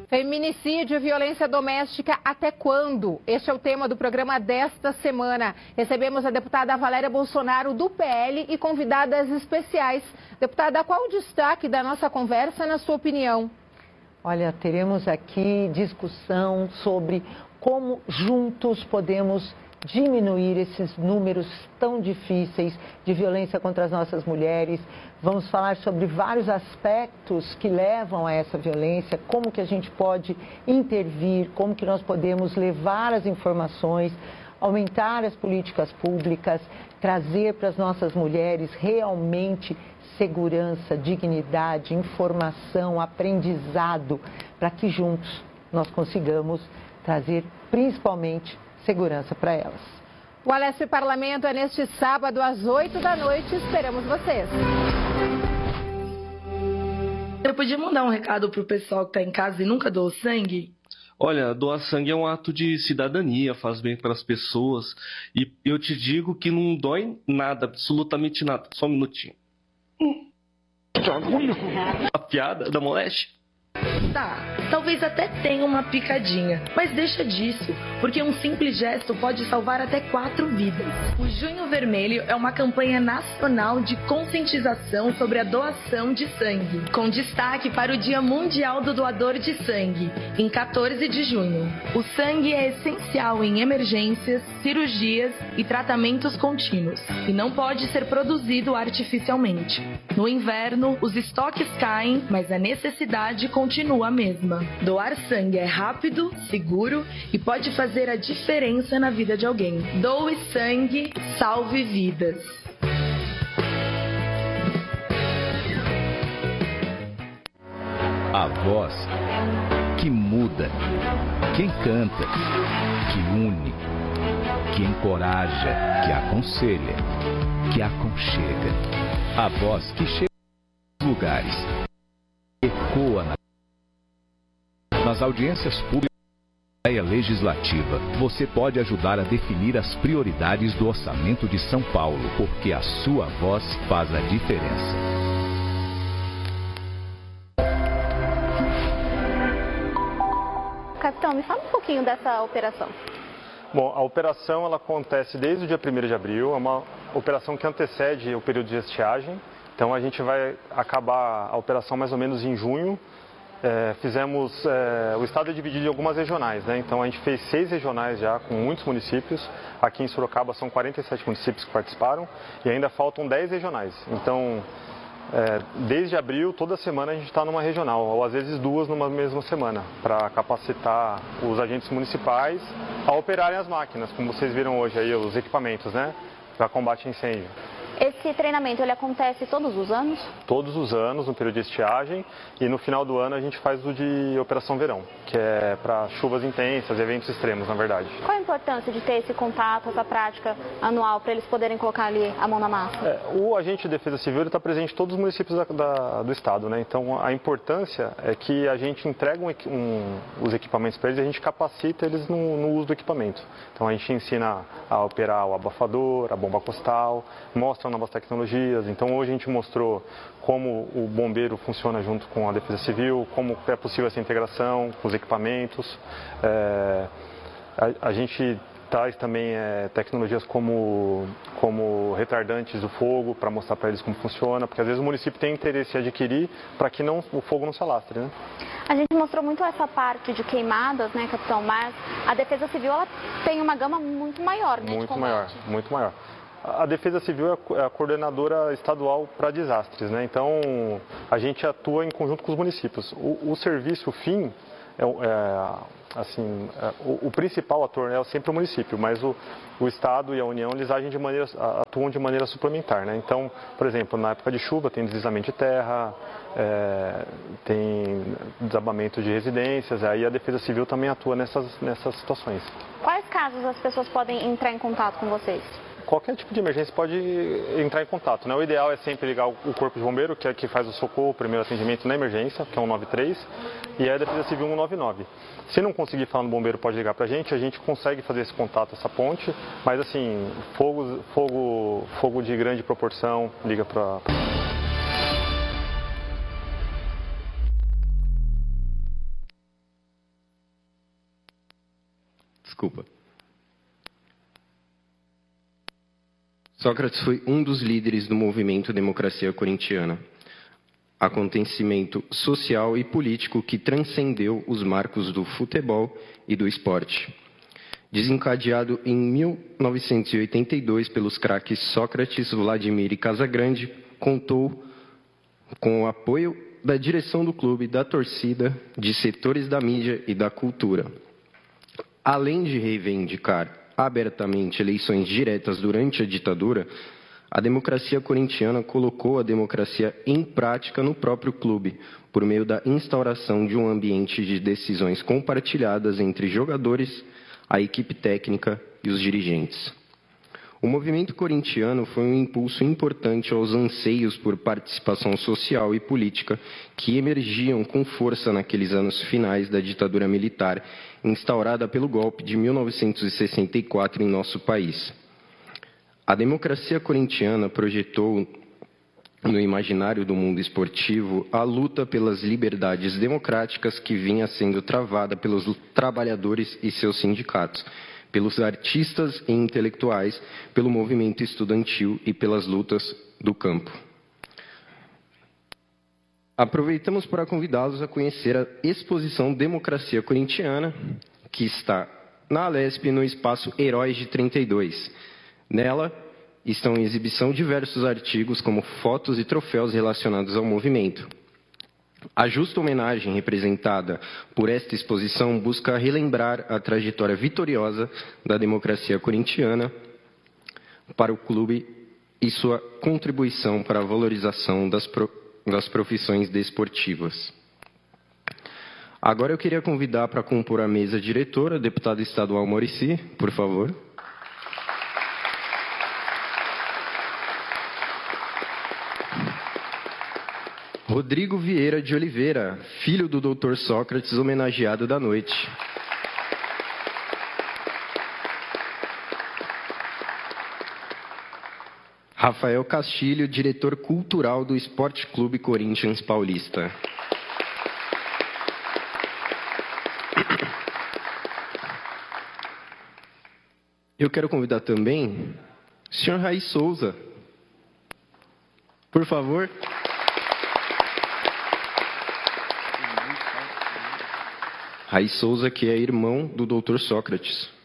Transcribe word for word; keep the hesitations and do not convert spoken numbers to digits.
Feminicídio e violência doméstica até quando? Este é o tema do programa desta semana. Recebemos a deputada Valéria Bolsonaro do P L e convidadas especiais. Deputada, qual o destaque da nossa conversa, na sua opinião? Olha, teremos aqui discussão sobre como juntos podemos diminuir esses números tão difíceis de violência contra as nossas mulheres. Vamos falar sobre vários aspectos que levam a essa violência, como que a gente pode intervir, como que nós podemos levar as informações, aumentar as políticas públicas, trazer para as nossas mulheres realmente segurança, dignidade, informação, aprendizado, para que juntos nós consigamos trazer principalmente segurança para elas. O Alesp Parlamento é neste sábado às oito da noite. Esperamos vocês. Eu podia mandar um recado pro pessoal que está em casa e nunca doou sangue? Olha, doar sangue é um ato de cidadania, faz bem para as pessoas. E eu te digo que não dói nada, absolutamente nada. Só um minutinho. Hum. Que agulha. A piada da moleste? Tá, talvez até tenha uma picadinha, mas deixa disso, porque um simples gesto pode salvar até quatro vidas. O Junho Vermelho é uma campanha nacional de conscientização sobre a doação de sangue, com destaque para o Dia Mundial do Doador de Sangue, em quatorze de junho. O sangue é essencial em emergências, cirurgias e tratamentos contínuos, e não pode ser produzido artificialmente. No inverno, os estoques caem, mas a necessidade continua a mesma. Doar sangue é rápido, seguro e pode fazer a diferença na vida de alguém. Doe sangue, salve vidas. A voz que muda, que encanta, que une, que encoraja, que aconselha, que aconchega. A voz que chega nos lugares, ecoa na Nas audiências públicas da Assembleia Legislativa, você pode ajudar a definir as prioridades do orçamento de São Paulo, porque a sua voz faz a diferença. Capitão, me fala um pouquinho dessa operação. Bom, a operação ela acontece desde o dia primeiro de abril, é uma operação que antecede o período de estiagem. Então a gente vai acabar a operação mais ou menos em junho. É, fizemos, é, o estado é dividido em algumas regionais, né? Então a gente fez seis regionais já com muitos municípios. Aqui em Sorocaba são quarenta e sete municípios que participaram e ainda faltam dez regionais. Então, é, desde abril, toda semana a gente está numa regional, ou às vezes duas numa mesma semana, para capacitar os agentes municipais a operarem as máquinas, como vocês viram hoje aí, os equipamentos, né? Para combate a incêndio. Esse treinamento, ele acontece todos os anos? Todos os anos, no período de estiagem, e no final do ano a gente faz o de Operação Verão, que é para chuvas intensas, eventos extremos, na verdade. Qual a importância de ter esse contato, essa prática anual, para eles poderem colocar ali a mão na massa? É, o agente de defesa civil está presente em todos os municípios da, da, do estado, né? Então a importância é que a gente entrega um, um, os equipamentos para eles e a gente capacita eles no, no uso do equipamento. Então a gente ensina a operar o abafador, a bomba costal, mostra novas tecnologias. Então hoje a gente mostrou como o bombeiro funciona junto com a defesa civil, como é possível essa integração com os equipamentos. É, a, a gente traz também é, tecnologias como, como retardantes do fogo, para mostrar para eles como funciona, porque às vezes o município tem interesse em adquirir para que não, o fogo não se alastre, né? A gente mostrou muito essa parte de queimadas, né, capitão, mas a defesa civil ela tem uma gama muito maior, né? Muito maior, muito maior. A Defesa Civil é a coordenadora estadual para desastres, né? Então a gente atua em conjunto com os municípios. O, o serviço, o fim, é, é, assim, é, o, o principal ator é sempre o município, mas o, o Estado e a União eles agem de maneira, atuam de maneira suplementar, né? Então, por exemplo, na época de chuva tem deslizamento de terra, é, tem desabamento de residências, aí a Defesa Civil também atua nessas, nessas situações. Quais casos as pessoas podem entrar em contato com vocês? Qualquer tipo de emergência pode entrar em contato, né? O ideal é sempre ligar o corpo de bombeiro, que é que faz o socorro, o primeiro atendimento na emergência, que é um nove três, e a Defesa Civil um nove nove. Se não conseguir falar no bombeiro, pode ligar para a gente, a gente consegue fazer esse contato, essa ponte, mas assim, fogo, fogo, fogo de grande proporção, liga para... Desculpa. Sócrates foi um dos líderes do movimento Democracia Corintiana, acontecimento social e político que transcendeu os marcos do futebol e do esporte. Desencadeado em mil novecentos e oitenta e dois pelos craques Sócrates, Vladimir e Casagrande, contou com o apoio da direção do clube, da torcida, de setores da mídia e da cultura. Além de reivindicar abertamente eleições diretas durante a ditadura, a democracia corintiana colocou a democracia em prática no próprio clube, por meio da instauração de um ambiente de decisões compartilhadas entre jogadores, a equipe técnica e os dirigentes. O movimento corintiano foi um impulso importante aos anseios por participação social e política que emergiam com força naqueles anos finais da ditadura militar, instaurada pelo golpe de mil novecentos e sessenta e quatro em nosso país. A democracia corintiana projetou no imaginário do mundo esportivo a luta pelas liberdades democráticas que vinha sendo travada pelos trabalhadores e seus sindicatos, pelos artistas e intelectuais, pelo movimento estudantil e pelas lutas do campo. Aproveitamos para convidá-los a conhecer a exposição Democracia Corintiana, que está na Alesp, no espaço Heróis de trinta e dois. Nela estão em exibição diversos artigos, como fotos e troféus relacionados ao movimento. A justa homenagem representada por esta exposição busca relembrar a trajetória vitoriosa da democracia corintiana para o clube e sua contribuição para a valorização das, pro, das profissões desportivas. Agora eu queria convidar para compor a mesa diretora, a deputada estadual Maurici, por favor. Rodrigo Vieira de Oliveira, filho do doutor Sócrates, homenageado da noite. Rafael Castilho, diretor cultural do Esporte Clube Corinthians Paulista. Eu quero convidar também o senhor Raí Souza. Por favor. Raí Souza, que é irmão do doutor Sócrates.